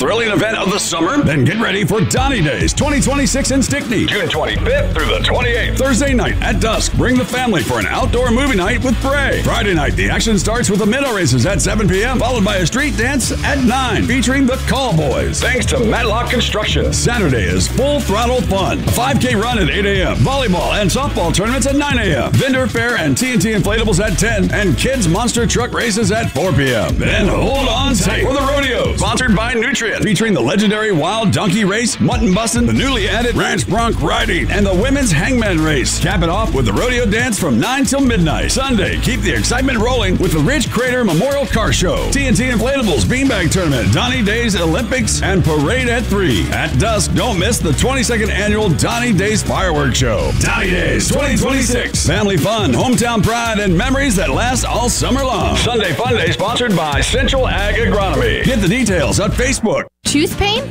thrilling event of the summer? Then get ready for Donny Days 2026 in Stickney, June 25th through the 28th. Thursday night at dusk, bring the family for an outdoor movie night with Bray. Friday night, the action starts with the minnow races at 7 p.m., followed by a street dance at 9, featuring the Call Boys. Thanks to Matlock Construction. Saturday is full throttle fun. A 5K run at 8 a.m., volleyball and softball tournaments at 9 a.m., vendor fair and TNT inflatables at 10, and kids monster truck races at 4 p.m. Then hold on tight for the rodeo, sponsored by Nutrient, featuring the legendary Wild Donkey Race, Mutton Bustin', the newly added Ranch Bronc Riding, and the Women's Hangman Race. Cap it off with the rodeo dance from 9 till midnight. Sunday, keep the excitement rolling with the Ridge Crater Memorial Car Show, TNT Inflatables Beanbag Tournament, Donny Days Olympics, and Parade at 3. At dusk, don't miss the 22nd annual Donny Days Fireworks Show. Donny Days 2026. Family fun, hometown pride, and memories that last all summer long. Sunday Fun Day sponsored by Central Ag Agronomy. Get the details on Facebook. Tooth pain?